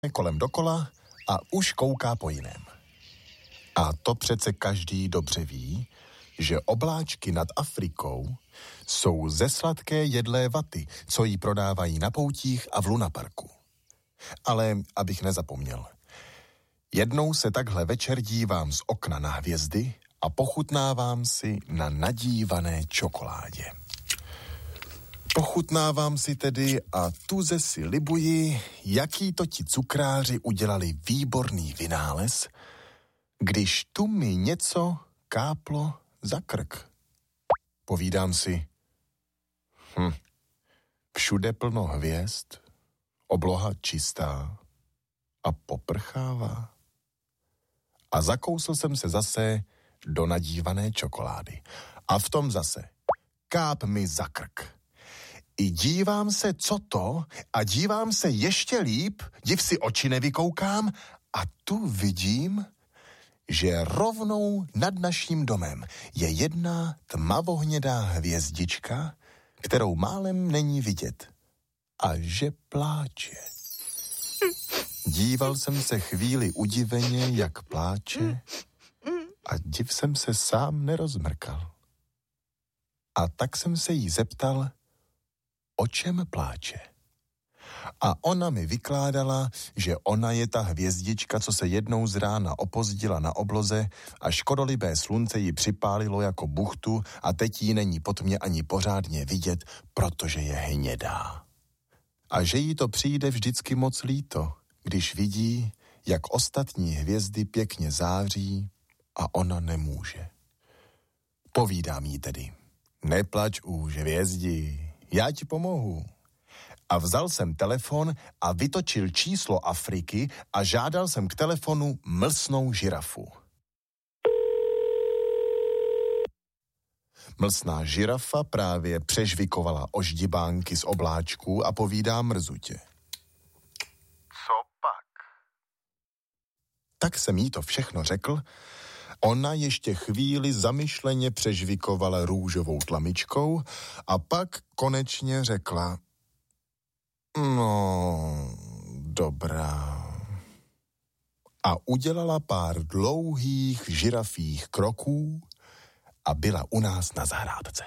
kolem dokola a už kouká po jiném. A to přece každý dobře ví, že obláčky nad Afrikou jsou ze sladké jedlé vaty, co jí prodávají na poutích a v lunaparku. Ale abych nezapomněl, jednou se takhle večer dívám z okna na hvězdy a pochutnávám si na nadívané čokoládě. Pochutnávám si tedy a tuze si libuji, jaký to ti cukráři udělali výborný vynález, když tu mi něco káplo za krk. Povídám si, všude plno hvězd, obloha čistá a poprchává. A zakousl jsem se zase do nadívané čokolády. A v tom zase káp mi za krk. I dívám se, co to, a dívám se ještě líp, div si oči nevykoukám, a tu vidím, že rovnou nad naším domem je jedna tmavohnědá hvězdička, kterou málem není vidět, a že pláče. Díval jsem se chvíli udiveně, jak pláče, a div jsem se sám nerozmrkal. A tak jsem se jí zeptal, o čem pláče. A ona mi vykládala, že ona je ta hvězdička, co se jednou z rána opozdila na obloze a škodolibé slunce ji připálilo jako buchtu a teď jí není pod mě ani pořádně vidět, protože je hnědá. A že jí to přijde vždycky moc líto, když vidí, jak ostatní hvězdy pěkně září a ona nemůže. Povídám jí tedy, neplač už, hvězdi, já ti pomohu. A vzal jsem telefon a vytočil číslo Afriky a žádal jsem k telefonu mlsnou žirafu. Mlsná žirafa právě přežvikovala oždibánky z obláčků a povídá mrzutě. Co pak? Tak jsem jí to všechno řekl. Ona ještě chvíli zamyšleně přežvikovala růžovou tlamičkou a pak konečně řekla: No, dobrá. A udělala pár dlouhých žirafích kroků a byla u nás na zahrádce.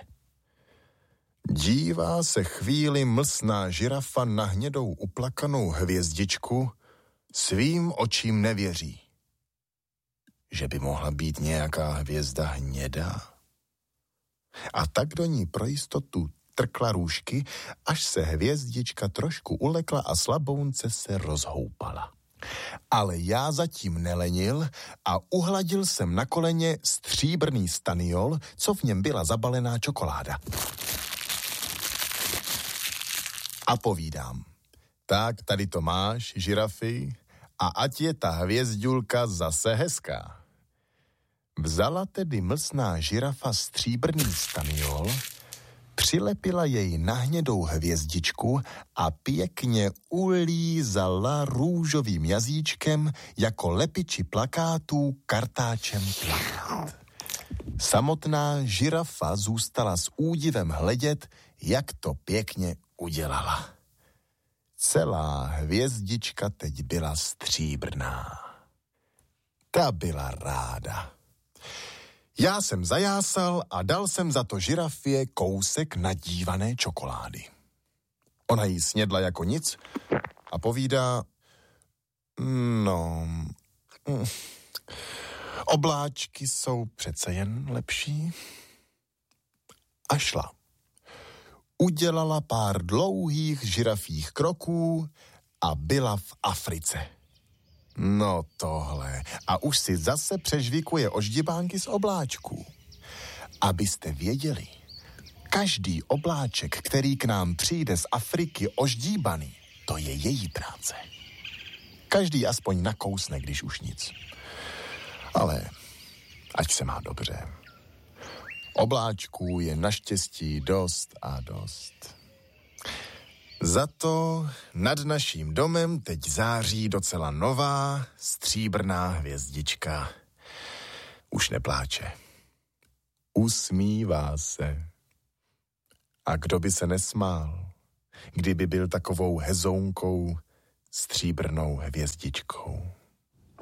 Dívá se chvíli mlsná žirafa na hnědou uplakanou hvězdičku, svým očím nevěří. Že by mohla být nějaká hvězda hnědá. A tak do ní pro jistotu trkla růžky, až se hvězdička trošku ulekla a slabounce se rozhoupala. Ale já zatím nelenil a uhladil jsem na koleně stříbrný staniol, co v něm byla zabalená čokoláda. A povídám, tak tady to máš, žirafy, a ať je ta hvězďulka zase hezká. Vzala tedy mlsná žirafa stříbrný staniol, přilepila jej na hnědou hvězdičku a pěkně ulízala růžovým jazyčkem jako lepiči plakátů kartáčem plakát. Samotná žirafa zůstala s údivem hledět, jak to pěkně udělala. Celá hvězdička teď byla stříbrná. Ta byla ráda. Já jsem zajásal a dal jsem za to žirafě kousek nadívané čokolády. Ona jí snědla jako nic a povídá, obláčky jsou přece jen lepší. A šla. Udělala pár dlouhých žirafích kroků a byla v Africe. No tohle. A už si zase přežvikuje oždibánky z obláčků. Abyste věděli, každý obláček, který k nám přijde z Afriky oždíbaný, to je její práce. Každý aspoň nakousne, když už nic. Ale ať se má dobře. Obláčků je naštěstí dost a dost. Za to nad naším domem teď září docela nová stříbrná hvězdička. Už nepláče. Usmívá se. A kdo by se nesmál, kdyby byl takovou hezounkou stříbrnou hvězdičkou.